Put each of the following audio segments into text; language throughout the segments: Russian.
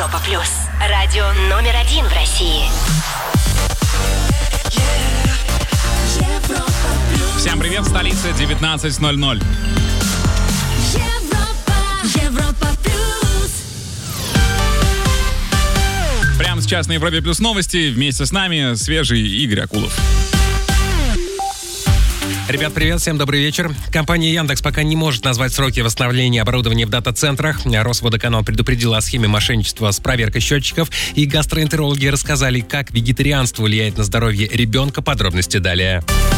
Европа плюс. Радио номер 1 в России. Всем привет, столица 19:00. Европа плюс. Прямо сейчас на Европе плюс новости. Вместе с нами свежий Игорь Акулов. Ребят, привет, всем добрый вечер. Компания Яндекс пока не может назвать сроки восстановления оборудования в дата-центрах. Росводоканал предупредил о схеме мошенничества с проверкой счетчиков, и гастроэнтерологи рассказали, как вегетарианство влияет на здоровье ребенка. Подробности далее.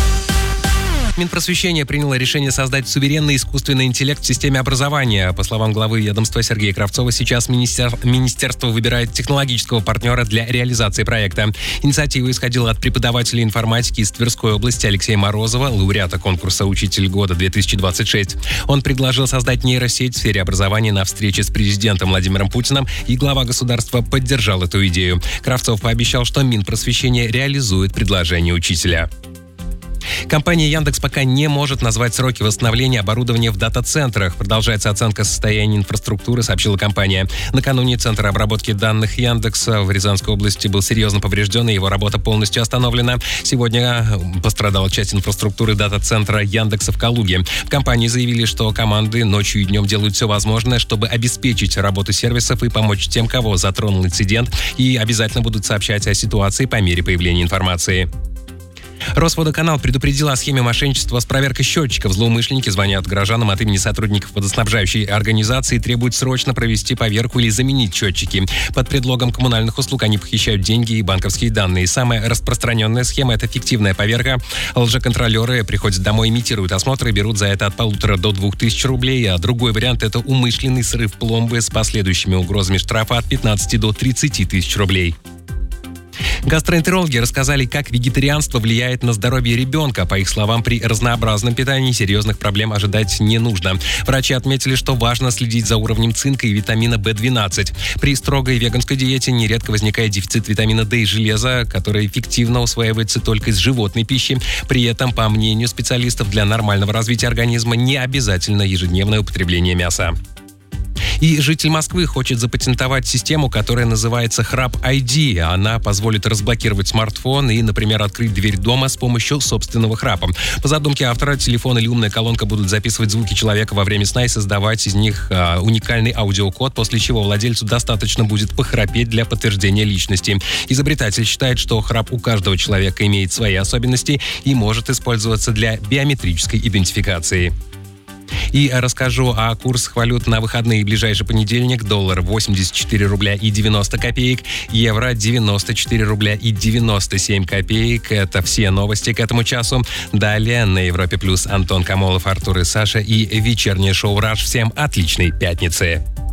Минпросвещение приняло решение создать суверенный искусственный интеллект в системе образования. По словам главы ведомства Сергея Кравцова, сейчас министерство выбирает технологического партнера для реализации проекта. Инициатива исходила от преподавателя информатики из Тверской области Алексея Морозова, лауреата конкурса «Учитель года-2026». Он предложил создать нейросеть в сфере образования на встрече с президентом Владимиром Путиным, и глава государства поддержал эту идею. Кравцов пообещал, что Минпросвещение реализует предложение учителя. Компания Яндекс пока не может назвать сроки восстановления оборудования в дата-центрах. Продолжается оценка состояния инфраструктуры, сообщила компания. Накануне Центр обработки данных Яндекса в Рязанской области был серьезно поврежден, и его работа полностью остановлена. Сегодня пострадала часть инфраструктуры дата-центра Яндекса в Калуге. В компании заявили, что команды ночью и днем делают все возможное, чтобы обеспечить работу сервисов и помочь тем, кого затронул инцидент, и обязательно будут сообщать о ситуации по мере появления информации. Росводоканал предупредил о схеме мошенничества с проверкой счетчиков. Злоумышленники звонят гражданам от имени сотрудников водоснабжающей организации и требуют срочно провести поверку или заменить счетчики. Под предлогом коммунальных услуг они похищают деньги и банковские данные. Самая распространенная схема – это фиктивная поверка. Лжеконтролеры приходят домой, имитируют осмотр и берут за это от 1500 до 2000 рублей. А другой вариант – это умышленный срыв пломбы с последующими угрозами штрафа от 15 до 30 тысяч рублей. Гастроэнтерологи рассказали, как вегетарианство влияет на здоровье ребенка. По их словам, при разнообразном питании серьезных проблем ожидать не нужно. Врачи отметили, что важно следить за уровнем цинка и витамина В12. При строгой веганской диете нередко возникает дефицит витамина D и железа, который эффективно усваивается только из животной пищи. При этом, по мнению специалистов, для нормального развития организма не обязательно ежедневное употребление мяса. И житель Москвы хочет запатентовать систему, которая называется Храп ID. Она позволит разблокировать смартфон и, например, открыть дверь дома с помощью собственного храпа. По задумке автора, телефон или умная колонка будут записывать звуки человека во время сна и создавать из них уникальный аудиокод, после чего владельцу достаточно будет похрапеть для подтверждения личности. Изобретатель считает, что храп у каждого человека имеет свои особенности и может использоваться для биометрической идентификации. И расскажу о курсах валют на выходные. Ближайший понедельник: доллар 84 рубля и 90 копеек, евро 94 рубля и 97 копеек. Это все новости к этому часу. Далее на Европе плюс Антон Камолов, Артур и Саша и вечернее шоу «Раш». Всем отличной пятницы.